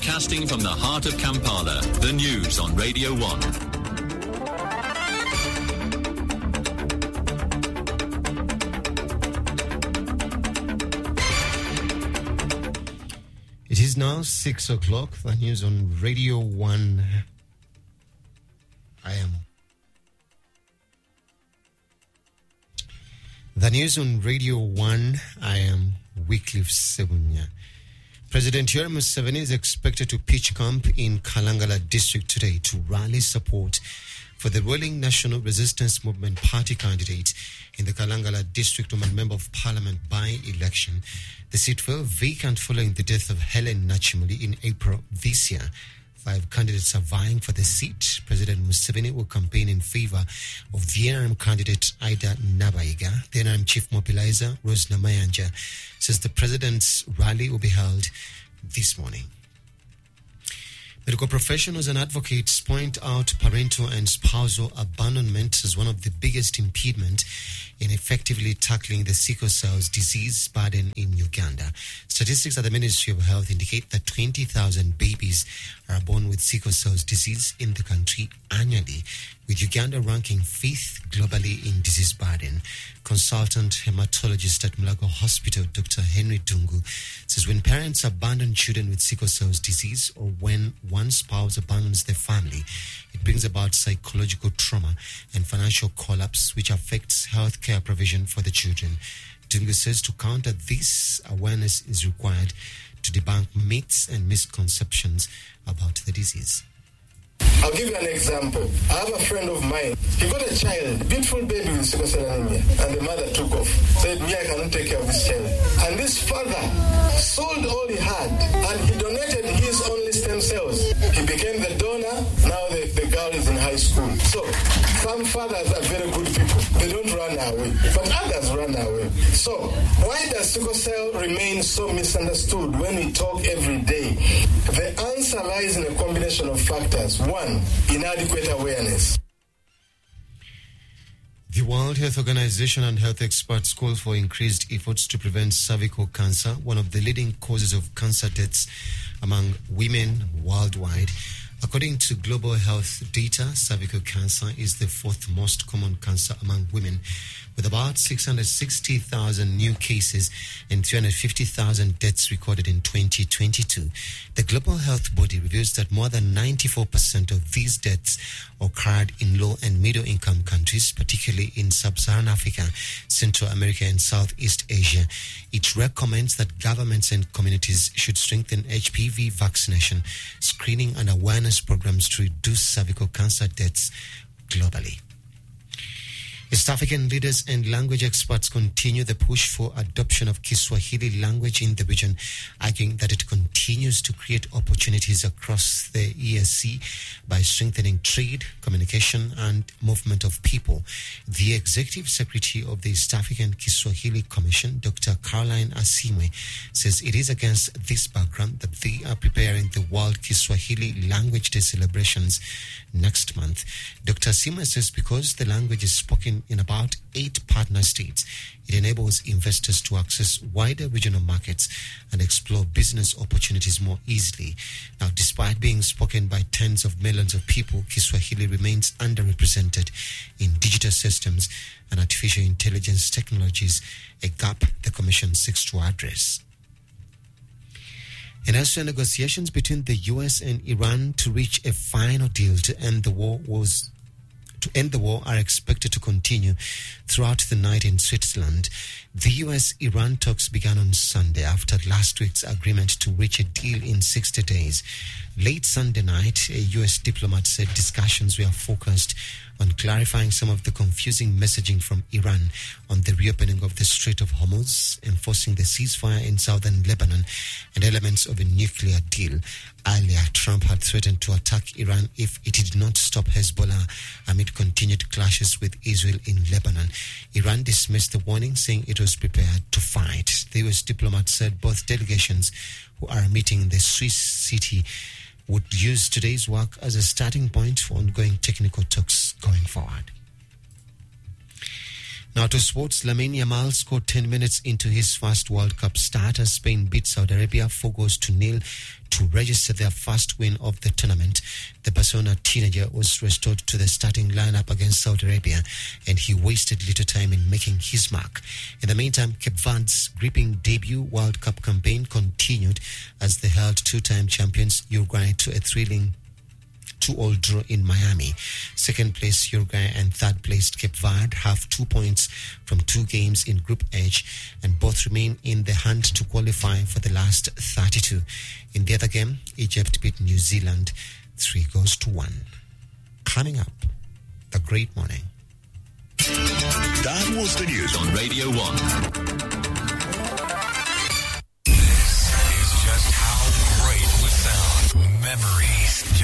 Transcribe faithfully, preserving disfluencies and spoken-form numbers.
Broadcasting from the heart of Kampala, the news on Radio one. It is now six o'clock. The news on Radio one. I am. The news on Radio one. I am Wycliffe Sebunya. President Yoweri Museveni is expected to pitch camp in Kalangala district today to rally support for the ruling National Resistance Movement Party candidate in the Kalangala district woman member of parliament by-election. The seat fell vacant following the death of Helen Nachimuli in April this year. Five candidates are vying for the seat. President Museveni will campaign in favor of the N R M candidate Ida Nabaiga. The N R M chief mobilizer, Rose Namayanja, says the president's rally will be held this morning. Medical professionals and advocates point out parental and spousal abandonment as one of the biggest impediments in effectively tackling the sickle cell disease burden in Uganda. Statistics at the Ministry of Health indicate that twenty thousand babies are born with sickle cell disease in the country annually, with Uganda ranking fifth globally in disease burden. Consultant hematologist at Mulago Hospital, Doctor Henry Dungu, says when parents abandon children with sickle cell disease or when one spouse abandons their family, it brings about psychological trauma and financial collapse, which affects healthcare provision for the children. Dungu says to counter this, awareness is required to debunk myths and misconceptions about the disease. I'll give you an example. I have a friend of mine. He got a child, beautiful baby with sickle cell anemia, and the mother took off. Said, me, I cannot take care of this child. And this father sold all he had, and he donated his only stem cells. He became the donor. Now the, the girl is in high school. So some fathers are very good people. They don't run away, but others run away. So why does sickle cell remain so misunderstood when we talk every day? The answer lies in a combination of factors. One, inadequate awareness. The World Health Organization and health experts call for increased efforts to prevent cervical cancer, one of the leading causes of cancer deaths among women worldwide. According to global health data, cervical cancer is the fourth most common cancer among women, with about six hundred sixty thousand new cases and three hundred fifty thousand deaths recorded in twenty twenty-two. The Global Health Body reveals that more than ninety-four percent of these deaths occurred in low and middle income countries, particularly in sub-Saharan Africa, Central America, and Southeast Asia. It recommends that governments and communities should strengthen H P V vaccination, screening, and awareness programs to reduce cervical cancer deaths globally. East African leaders and language experts continue the push for adoption of Kiswahili language in the region, arguing that it continues to create opportunities across the E A C by strengthening trade, communication, and movement of people. The Executive Secretary of the East African Kiswahili Commission, Doctor Caroline Asimwe, says it is against this background that they are preparing the World Kiswahili Language Day celebrations next month. Doctor Asimwe says because the language is spoken in about eight partner states, it enables investors to access wider regional markets and explore business opportunities more easily. Now, despite being spoken by tens of millions of people, Kiswahili remains underrepresented in digital systems and artificial intelligence technologies, a gap the Commission seeks to address. And as for negotiations between the U S and Iran to reach a final deal to end the war was to end the war are expected to continue throughout the night in Switzerland. The U S-Iran talks began on Sunday after last week's agreement to reach a deal in sixty days. Late Sunday night, a U S diplomat said discussions were focused on clarifying some of the confusing messaging from Iran on the reopening of the Strait of Hormuz, enforcing the ceasefire in southern Lebanon, and elements of a nuclear deal. Earlier, Trump had threatened to attack Iran if it did not stop Hezbollah amid continued clashes with Israel in Lebanon. Iran dismissed the warning, saying it was prepared to fight. The U S diplomat said both delegations who are meeting in the Swiss city would use today's work as a starting point for ongoing technical talks going forward. Now to sports, Lamine Yamal scored ten minutes into his first World Cup start as Spain beat Saudi Arabia four goals to nil to register their first win of the tournament. The Barcelona teenager was restored to the starting lineup against Saudi Arabia, and he wasted little time in making his mark. In the meantime, Cape Verde's gripping debut World Cup campaign continued as they held two-time champions Uruguay to a thrilling two-all draw in Miami. Second place Uruguay and third placed Cape Verde have two points from two games in Group H, and both remain in the hunt to qualify for the last thirty-two. In the other game, Egypt beat New Zealand three goals to one. Coming up, the great morning. That was the news on Radio one. This is just how great we sound. Memories.